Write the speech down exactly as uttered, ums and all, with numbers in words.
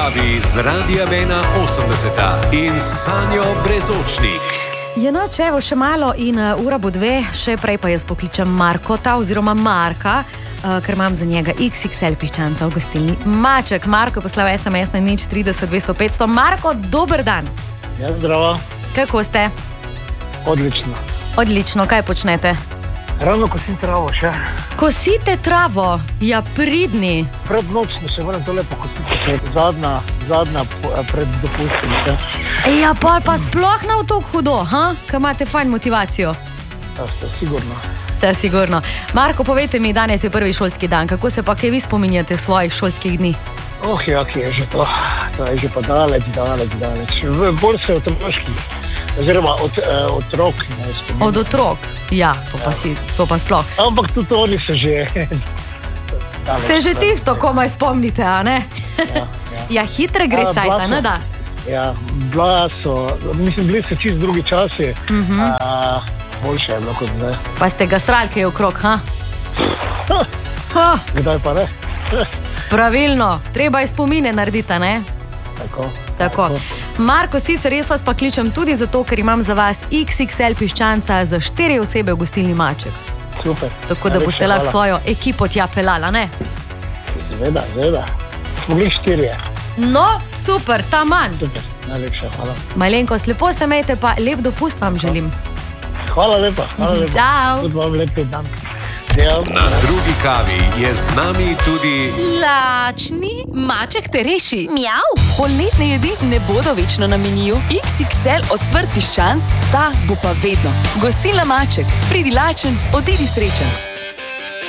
kavi z Radia Vena osemdeseta in Sanjo Brezočnik. Je noč, evo, še malo in uh, ura bo dve, še prej pa jaz pokličem Markota oziroma Marka, uh, ker imam za njega iks iks el piščanca v gostilni Maček. Marko poslal es em es na nič trideset dvesto petsto. Marko, dober dan. Ja, zdravo. Kako ste? Odlično. Odlično, kaj počnete? Ravno kosim travo še. Kosite travo? Ja, pridni. Pred nočno še moram to lepo kositi. Zadnja, zadnja pred dopustom. Ja, pa, pa sploh na otok hudo, ha? Kaj imate fajn motivacijo? Ja, ste sigurno. Ste sigurno. Marko, povejte mi, danes je prvi šolski dan. Kako se pa kaj vi spominjate svojih šolskih dni? Oh, ja, ki je že to. To je že pa daleč, daleč, daleč. Bolj se otroški. Oziroma od uh, otrok. Ne, od otrok? Ja, to pa, si, to pa sploh. Ampak tudi oni so že... Se že tisto komaj spomnite, a ne? Ja, ja. Ja, hitre gre ja, cajta, ne da? Ja, bila so, mislim, bili so čist drugi časi. Uh -huh. uh, boljše je bilo kot zdaj. Pa ste ga srali kaj okrog, ha? Ha. Kdaj pa ne? Pravilno, treba je spomine narediti, ne? Tako. Tako. Marko, sicer res vas pa kličem tudi zato, ker imam za vas iks iks el piščanca za štiri osebe v gostilni Maček. Super. Tako da boste lahko svojo ekipo tja pelala, ne? Zveda, zveda. Smo bili štirje. No, super, ta manj. Super, najlepša, hvala. Malenkost, lepo se imejte, pa lep dopust vam želim. Hvala lepa, hvala lepa. Čau. Tudi vam lep dan. Na drugi kavi je z nami tudi lačni Maček te reši. Mjav. Poletne jedi ne bodo večno na meniju. iks iks el ocvrt piščanc, ta bo pa vedno. Gostilna Maček, pridi lačen, odidi srečen.